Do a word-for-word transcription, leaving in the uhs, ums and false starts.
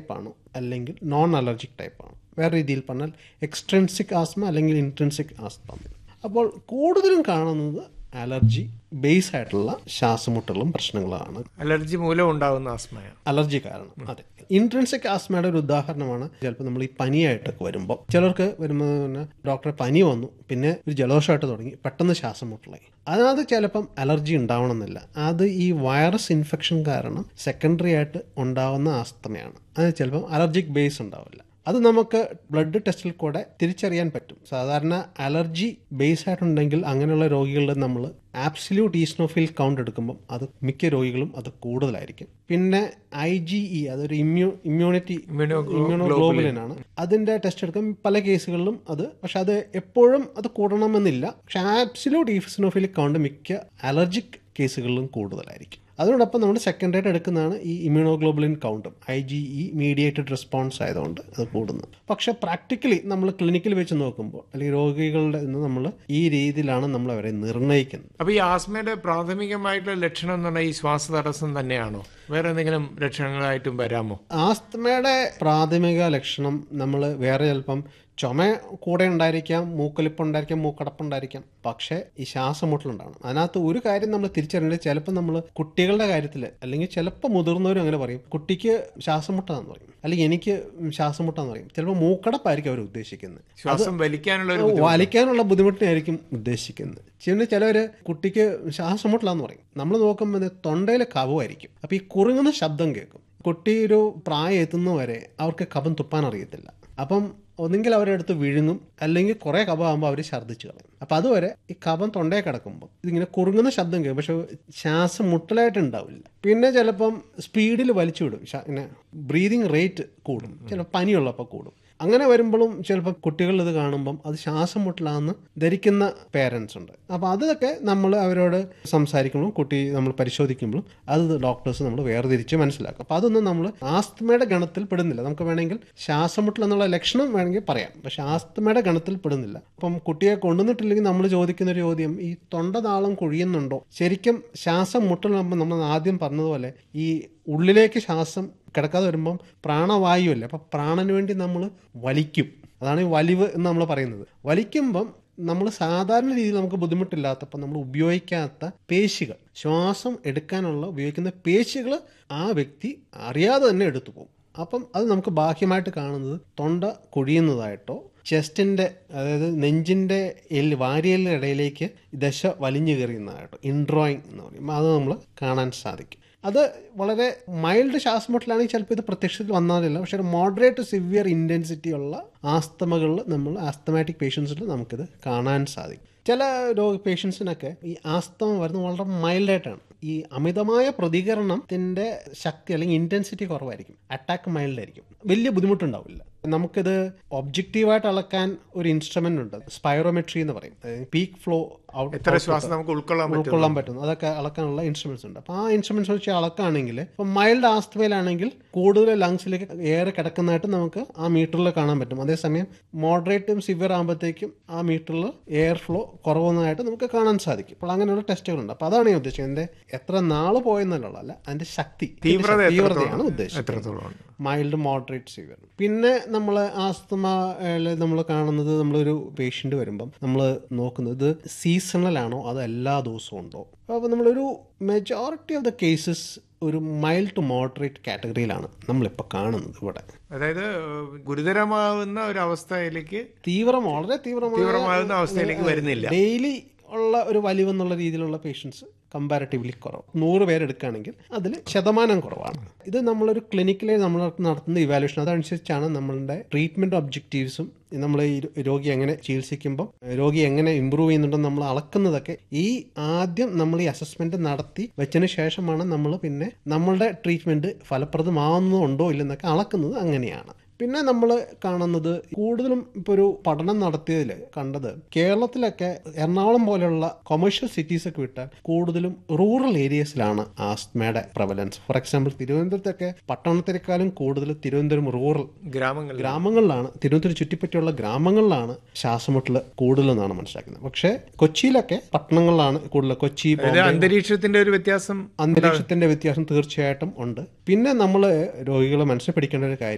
ടൈപ്പാണോ അല്ലെങ്കിൽ non allergic ടൈപ്പാണോ. വേറെ രീതിയിൽ പറഞ്ഞാൽ എക്സ്ട്രിൻസിക് ആസ്മ അല്ലെങ്കിൽ ഇൻട്രിൻസിക് ആസ്മ. അപ്പോൾ കൂടുതലും കാണുന്നത് അലർജി ബേസ് ആയിട്ടുള്ള ശ്വാസമുട്ടലും പ്രശ്നങ്ങളാണ്. അലർജി മൂലം ഉണ്ടാകുന്ന ആസ്മയാണ് അലർജി കാരണം. അതെ, ഇൻട്രിൻസിക് ആസ്മയുടെ ഒരു ഉദാഹരണമാണ് ചിലപ്പോൾ നമ്മൾ ഈ പനിയായിട്ടൊക്കെ വരുമ്പോൾ ചിലർക്ക് വരുമ്പോൾ തന്നെ ഡോക്ടറെ പനി വന്നു, പിന്നെ ഒരു ജലദോഷമായിട്ട് തുടങ്ങി, പെട്ടെന്ന് ശ്വാസം മുട്ടലായി. അതിനകത്ത് ചിലപ്പം അലർജി ഉണ്ടാവണമെന്നില്ല, അത് ഈ വൈറസ് ഇൻഫെക്ഷൻ കാരണം സെക്കൻഡറി ആയിട്ട് ഉണ്ടാവുന്ന ആസ്തമയാണ്. അത് ചിലപ്പം അലർജിക് ബേസ് ഉണ്ടാവില്ല. അത് നമുക്ക് ബ്ലഡ് ടെസ്റ്റിൽ കൂടെ തിരിച്ചറിയാൻ പറ്റും. സാധാരണ അലർജി ബേസ് ആയിട്ടുണ്ടെങ്കിൽ അങ്ങനെയുള്ള രോഗികളിൽ നമ്മൾ ആബ്സല്യൂട്ട് ഈസ്നോഫിൽ കൗണ്ട് എടുക്കുമ്പം അത് മിക്ക രോഗികളും അത് കൂടുതലായിരിക്കും. പിന്നെ ഐ ജി ഇ അതൊരു ഇമ്മ്യൂ ഇമ്മ്യൂണിറ്റി ഇമ്മ്യൂണോഗ്ലോബുലിനാണ്. അതിൻ്റെ ടെസ്റ്റ് എടുക്കും പല കേസുകളിലും അത്, പക്ഷെ അത് എപ്പോഴും അത് കൂടണമെന്നില്ല. പക്ഷെ ആബ്സല്യൂട്ട് ഈസ്നോഫിൽ കൗണ്ട് മിക്ക അലർജിക് കേസുകളിലും കൂടുതലായിരിക്കും. അതോടൊപ്പം നമ്മൾ സെക്കൻഡറി എടുക്കുന്നതാണ് ഈ immunoglobulin കൗണ്ടും. I G E mediated response ആയതുകൊണ്ട് അത് കൂടുന്നു. പക്ഷെ പ്രാക്ടിക്കലി നമ്മൾ ക്ലിനിക്കിൽ വെച്ച് നോക്കുമ്പോൾ അല്ലെങ്കിൽ രോഗികളുടെ നിന്ന് നമ്മൾ ഈ രീതിയിലാണ് നമ്മൾ അവരെ നിർണ്ണയിക്കുന്നത്. അപ്പോൾ ഈ ആസ്മയുടെ പ്രാഥമികമായിട്ടുള്ള ലക്ഷണം എന്ന് പറഞ്ഞാൽ ഈ ശ്വാസതടസ്സം തന്നെയാണോ, വേറെ എന്തെങ്കിലും ലക്ഷണങ്ങളായിട്ടും വരാമോ? ആസ്മയുടെ പ്രാഥമിക ലക്ഷണം നമ്മൾ വേറെ ചിലപ്പം ചുമ കൂടെ ഉണ്ടായിരിക്കാം, മൂക്കൊലിപ്പുണ്ടായിരിക്കാം, മൂക്കടപ്പുണ്ടായിരിക്കാം, പക്ഷേ ഈ ശ്വാസമുട്ടലുണ്ടാവണം. അതിനകത്ത് ഒരു കാര്യം നമ്മൾ തിരിച്ചറിയേണ്ടത്, ചിലപ്പോൾ നമ്മൾ കുട്ടികളുടെ കാര്യത്തിൽ അല്ലെങ്കിൽ ചിലപ്പോൾ മുതിർന്നവരും അങ്ങനെ പറയും, കുട്ടിക്ക് ശ്വാസമുട്ടാന്ന് പറയും, അല്ലെങ്കിൽ എനിക്ക് ശ്വാസമുട്ടാന്ന് പറയും. ചിലപ്പോൾ മൂക്കടപ്പായിരിക്കും അവർ ഉദ്ദേശിക്കുന്നത്, ശ്വാസം വലിക്കാനുള്ള വലിക്കാനുള്ള ബുദ്ധിമുട്ടിനായിരിക്കും ഉദ്ദേശിക്കുന്നത്. ചില ചിലവർ കുട്ടിക്ക് ശ്വാസമുട്ടലാന്ന് പറയും, നമ്മൾ നോക്കുമ്പോൾ തൊണ്ടയിലെ കഫമായിരിക്കും. അപ്പോൾ ഈ കുറുങ്ങുന്ന ശബ്ദം കേൾക്കും. കുട്ടി ഒരു പ്രായം എത്തുന്നവരെ അവർക്ക് കഫം തുപ്പാൻ അറിയത്തില്ല. അപ്പം ഒന്നെങ്കിൽ അവരുടെ അടുത്ത് വിഴുങ്ങും, അല്ലെങ്കിൽ കുറേ കഫമാകുമ്പോൾ അവർ ഛർദ്ദിച്ച് കളയും. അപ്പം അതുവരെ ഈ കഫം തൊണ്ടയിൽ കിടക്കുമ്പോൾ ഇതിങ്ങനെ കുറുങ്ങുന്ന ശബ്ദം കേൾക്കും, പക്ഷെ ശ്വാസം മുട്ടലായിട്ട് ഉണ്ടാവില്ല. പിന്നെ ചിലപ്പം സ്പീഡിൽ വലിച്ചു വിടും, ഇങ്ങനെ ബ്രീതിങ് റേറ്റ് കൂടും, ചിലപ്പോൾ പനിയുള്ളപ്പോൾ കൂടും. അങ്ങനെ വരുമ്പോഴും ചിലപ്പോൾ കുട്ടികൾ ഇത് കാണുമ്പം അത് ശ്വാസം മുട്ടലാണെന്ന് ധരിക്കുന്ന പേരൻസ് ഉണ്ട്. അപ്പോൾ അതൊക്കെ നമ്മൾ അവരോട് സംസാരിക്കുമ്പോഴും കുട്ടി നമ്മൾ പരിശോധിക്കുമ്പോഴും അത് ഡോക്ടേഴ്സ് നമ്മൾ വേർതിരിച്ച് മനസ്സിലാക്കും. അപ്പോൾ അതൊന്നും നമ്മൾ ആസ്തമയുടെ ഗണത്തിൽ പെടുന്നില്ല. നമുക്ക് വേണമെങ്കിൽ ശ്വാസം മുട്ടൽ എന്നുള്ള ലക്ഷണം വേണമെങ്കിൽ പറയാം, പക്ഷെ ആസ്തമയുടെ ഗണത്തിൽ പെടുന്നില്ല. അപ്പം കുട്ടിയെ കൊണ്ടുവന്നിട്ടില്ലെങ്കിൽ നമ്മൾ ചോദിക്കുന്ന ഒരു ചോദ്യം, ഈ തൊണ്ടനാളം കുഴിയുന്നുണ്ടോ? ശരിക്കും ശ്വാസം മുട്ടലാകുമ്പോൾ നമ്മൾ ആദ്യം പറഞ്ഞതുപോലെ ഈ ഉള്ളിലേക്ക് ശ്വാസം കിടക്കാതെ വരുമ്പം പ്രാണവായു അല്ലേ, അപ്പം പ്രാണന് വേണ്ടി നമ്മൾ വലിക്കും. അതാണ് ഈ വലിവ് എന്ന് നമ്മൾ പറയുന്നത്. വലിക്കുമ്പം നമ്മൾ സാധാരണ രീതിയിൽ നമുക്ക് ബുദ്ധിമുട്ടില്ലാത്തപ്പോൾ നമ്മൾ ഉപയോഗിക്കാത്ത പേശികൾ, ശ്വാസം എടുക്കാനുള്ള ഉപയോഗിക്കുന്ന പേശികൾ ആ വ്യക്തി അറിയാതെ തന്നെ എടുത്തു പോകും. അപ്പം അത് നമുക്ക് ബാഹ്യമായിട്ട് കാണുന്നത് തൊണ്ട കുഴിയുന്നതായിട്ടോ ചെസ്റ്റിൻ്റെ അതായത് നെഞ്ചിൻ്റെ എല്ല് വാരിയലിൻ്റെ ഇടയിലേക്ക് ദശ വലിഞ്ഞു കയറിയുന്നതായിട്ടോ ഇൻഡ്രോയിങ് എന്ന് പറയും, അത് നമ്മൾ കാണാൻ സാധിക്കും. അത് വളരെ മൈൽഡ് ശ്വാസമുട്ടലാണെങ്കിൽ ചിലപ്പോൾ ഇത് പ്രത്യക്ഷത്തിൽ വന്നാലില്ല, പക്ഷേ ഒരു മോഡറേറ്റ് സിവിയർ ഇൻറ്റൻസിറ്റി ഉള്ള ആസ്തമകളിൽ നമ്മൾ ആസ്തമാറ്റിക് പേഷ്യൻസിൽ നമുക്കിത് കാണാൻ സാധിക്കും. ചില രോഗ പേഷ്യൻസിനൊക്കെ ഈ ആസ്തമ വരുന്നത് വളരെ മൈൽഡായിട്ടാണ്. ഈ അമിതമായ പ്രതികരണത്തിൻ്റെ ശക്തി അല്ലെങ്കിൽ ഇൻറ്റൻസിറ്റി കുറവായിരിക്കും, അറ്റാക്ക് മൈൽഡായിരിക്കും, വലിയ ബുദ്ധിമുട്ടുണ്ടാവില്ല. നമുക്കിത് ഒബ്ജക്റ്റീവായിട്ട് അളക്കാൻ ഒരു ഇൻസ്ട്രുമെന്റ് ഉണ്ട്, സ്പൈറോമെട്രി എന്ന് പറയും. പീക്ക് ഫ്ലോ ഔട്ട് എത്ര ശ്വാസം നമുക്ക് ഉൾക്കൊള്ളാൻ ഉൾക്കൊള്ളാൻ പറ്റുന്നു, അതൊക്കെ അളക്കാനുള്ള ഇൻസ്ട്രുമെന്റ്സ് ഉണ്ട്. അപ്പോൾ ആ ഇൻസ്ട്രുമെന്റ്സ് വെച്ച് അളക്കുകയാണെങ്കിൽ ഇപ്പം മൈൽഡ് ആസ്തമയിലാണെങ്കിൽ കൂടുതൽ ലങ്സിലേക്ക് എയർ കിടക്കുന്നതായിട്ട് നമുക്ക് ആ മീറ്ററിൽ കാണാൻ പറ്റും. അതേസമയം മോഡറേറ്റും സിവിയർ ആകുമ്പോഴത്തേക്കും ആ മീറ്ററിൽ എയർ ഫ്ലോ കുറവുന്നതായിട്ട് നമുക്ക് കാണാൻ സാധിക്കും. അപ്പോൾ അങ്ങനെയുള്ള ടെസ്റ്റുകളുണ്ട്. അപ്പോൾ അതാണ് ഞാൻ ഉദ്ദേശിച്ചത്, എൻ്റെ എത്ര നാള് പോയെന്നുള്ളതല്ല, അതിൻ്റെ ശക്തി തീവ്രതയാണ് ഉദ്ദേശിച്ചത്. Mild, moderate, severe. പിന്നെ നമ്മൾ ആസ്തമയിൽ നമ്മൾ കാണുന്നത്, നമ്മളൊരു പേഷ്യൻ്റ് വരുമ്പം നമ്മൾ നോക്കുന്നത് സീസണൽ ആണോ അത് എല്ലാ ദിവസവും ഉണ്ടോ. അപ്പോൾ നമ്മളൊരു മെജോറിറ്റി ഓഫ് ദ കേസസ് ഒരു മൈൽഡ് ടു മോഡറേറ്റ് കാറ്റഗറിയിലാണ് നമ്മളിപ്പോൾ കാണുന്നത് ഇവിടെ. അതായത് ഗുരുതരമാവുന്ന ഒരു അവസ്ഥയിലേക്ക്, തീവ്രം വളരെ തീവ്രമാകുന്ന അവസ്ഥയിലേക്ക് വരുന്നില്ല. ഡെയിലി ഉള്ള ഒരു വലിവെന്നുള്ള രീതിയിലുള്ള പേഷ്യൻസ് കമ്പാരിറ്റീവ്ലി കുറവ്. നൂറ് പേരെടുക്കുകയാണെങ്കിൽ അതിൽ ശതമാനം കുറവാണ്. ഇത് നമ്മളൊരു ക്ലിനിക്കിലെ നമ്മൾ നടത്തുന്ന ഇവാലുവേഷൻ, അതനുസരിച്ചാണ് നമ്മളുടെ ട്രീറ്റ്മെൻറ്റ് ഒബ്ജക്റ്റീവ്സും നമ്മൾ ഈ രോഗി എങ്ങനെ ചികിത്സിക്കുമ്പോൾ രോഗി എങ്ങനെ ഇമ്പ്രൂവ് ചെയ്യുന്നുണ്ടെന്ന് നമ്മൾ അളക്കുന്നതൊക്കെ ഈ ആദ്യം നമ്മൾ ഈ അസസ്മെൻറ്റ് നടത്തി വെച്ചതിന് ശേഷമാണ് നമ്മൾ പിന്നെ നമ്മളുടെ ട്രീറ്റ്മെൻറ്റ് ഫലപ്രദമാവുന്നുണ്ടോ ഇല്ലെന്നൊക്കെ അളക്കുന്നത് അങ്ങനെയാണ്. പിന്നെ നമ്മൾ കാണുന്നത് കൂടുതലും ഇപ്പോൾ ഒരു പഠനം നടത്തിയതിൽ കണ്ടത്, കേരളത്തിലൊക്കെ എറണാകുളം പോലെയുള്ള കൊമേഴ്ഷ്യൽ സിറ്റീസ് ഒക്കെ വിട്ടാൽ കൂടുതലും റൂറൽ ഏരിയസിലാണ് ആസ്തമയുടെ പ്രവലൻസ്. ഫോർ എക്സാമ്പിൾ തിരുവനന്തപുരത്തൊക്കെ പട്ടണത്തിനേക്കാളും കൂടുതൽ തിരുവനന്തപുരം റൂറൽ ഗ്രാമങ്ങൾ ഗ്രാമങ്ങളിലാണ് തിരുവനന്തപുരം ചുറ്റിപ്പറ്റിയുള്ള ഗ്രാമങ്ങളിലാണ് ശ്വാസമുട്ടൽ കൂടുതലെന്നാണ് മനസ്സിലാക്കുന്നത്. പക്ഷേ കൊച്ചിയിലൊക്കെ പട്ടണങ്ങളിലാണ് കൂടുതൽ. കൊച്ചി അന്തരീക്ഷത്തിന്റെ ഒരു വ്യത്യാസം അന്തരീക്ഷത്തിന്റെ വ്യത്യാസം തീർച്ചയായിട്ടും ഉണ്ട്. പിന്നെ നമ്മൾ രോഗികളെ മനസ്സിൽ പിടിക്കേണ്ട ഒരു കാര്യം,